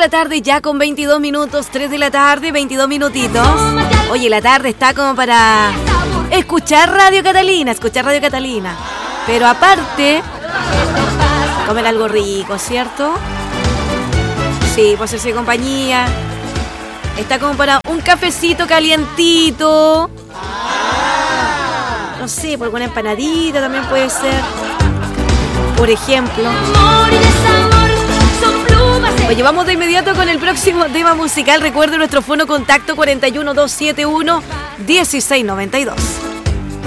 la tarde ya con 22 minutos, 3 de la tarde, 22 minutitos. Oye, la tarde está como para escuchar Radio Catalina, Pero aparte, comer algo rico, ¿cierto? Sí, pues hacerse compañía. Está como para un cafecito calientito. No sé, por alguna empanadita también puede ser. Por ejemplo. Oye, vamos de inmediato con el próximo tema musical. Recuerden nuestro fono contacto 41271 1692.